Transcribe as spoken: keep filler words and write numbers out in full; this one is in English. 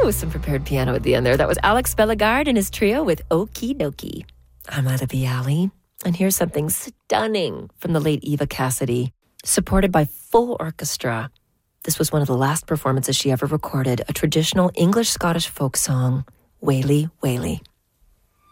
Ooh, some prepared piano at the end there. That was Alex Bellegarde and his trio with Okie Dokie. I'm Ida Bialy, and here's something stunning from the late Eva Cassidy, supported by full orchestra. This was one of the last performances she ever recorded, a traditional English-Scottish folk song, Waly Waly.